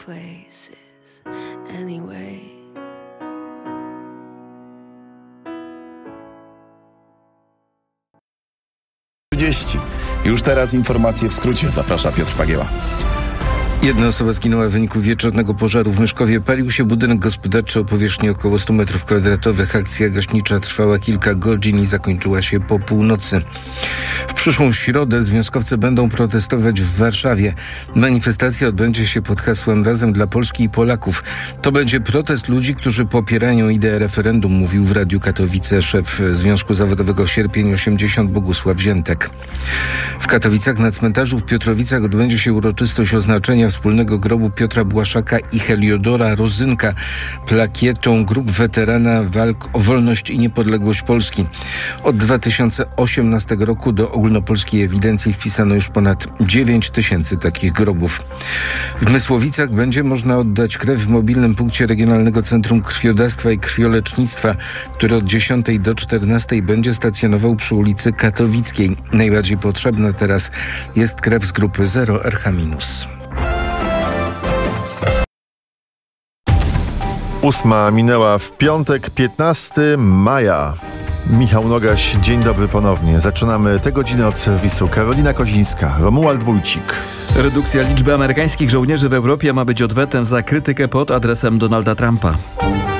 places anyway. Już teraz informacje w skrócie. Zaprasza Piotr Pagieła. Jedna osoba zginęła w wyniku wieczornego pożaru w Myszkowie. Palił się budynek gospodarczy o powierzchni około 100 m2. Akcja gaśnicza trwała kilka godzin i zakończyła się po północy. W przyszłą środę związkowcy będą protestować w Warszawie. Manifestacja odbędzie się pod hasłem Razem dla Polski i Polaków. To będzie protest ludzi, którzy popierają ideę referendum, mówił w Radiu Katowice szef Związku Zawodowego Sierpień 80 Bogusław Ziętek. W Katowicach na cmentarzu w Piotrowicach odbędzie się uroczystość oznaczenia wspólnego grobu Piotra Błaszaka i Heliodora Rozynka plakietą grup weterana walk o wolność i niepodległość Polski. Od 2018 roku do ogólnopolskiej ewidencji wpisano już ponad 9 000 takich grobów. W Mysłowicach będzie można oddać krew w mobilnym punkcie Regionalnego Centrum Krwiodawstwa i Krwiolecznictwa, który od 10 do 14 będzie stacjonował przy ulicy Katowickiej. Najbardziej potrzebna teraz jest krew z grupy 0 RH-. 8 minęła w piątek, 15 maja. Michał Nogaś, dzień dobry ponownie. Zaczynamy tę godzinę od serwisu. Karolina Kozińska, Romuald Wójcik. Redukcja liczby amerykańskich żołnierzy w Europie ma być odwetem za krytykę pod adresem Donalda Trumpa.